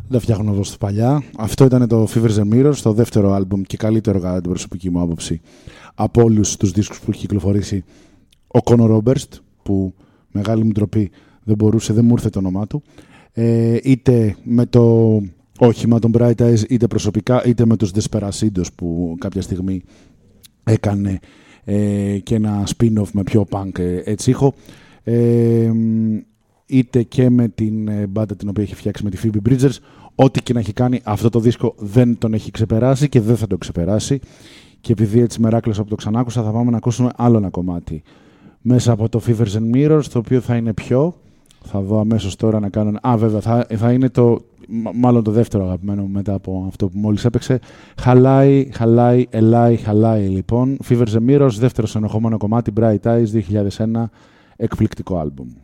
Δεν φτιάχνω εγώ στο παλιά. Αυτό ήταν το Fevers and Mirrors, το δεύτερο άλμπουμ και καλύτερο κατά την προσωπική μου άποψη από όλους τους δίσκους που έχει κυκλοφορήσει ο Conor Oberst, που μεγάλη μου ντροπή δεν μου ήρθε το όνομά του, είτε με το όχημα των Bright Eyes, είτε προσωπικά, είτε με τους Desperados που κάποια στιγμή έκανε και ένα spin-off με πιο punk έτσι ήχο, είτε και με την μπάντα την οποία έχει φτιάξει με τη Phoebe Bridgers. Ό,τι και να έχει κάνει, αυτό το δίσκο δεν τον έχει ξεπεράσει και δεν θα το ξεπεράσει. Και επειδή έτσι μεράκλωσα που το ξανάκουσα, θα πάμε να ακούσουμε άλλο ένα κομμάτι μέσα από το Fevers and Mirrors, το οποίο θα είναι πιο... Θα δω αμέσως τώρα να κάνω... βέβαια, θα είναι μάλλον το δεύτερο αγαπημένο μετά από αυτό που μόλις έπαιξε. Χαλάει, λοιπόν. Fevers and Mirrors, δεύτερο συνεχόμενο κομμάτι, Bright Eyes, 2001, εκπληκτικό άλμπουμ.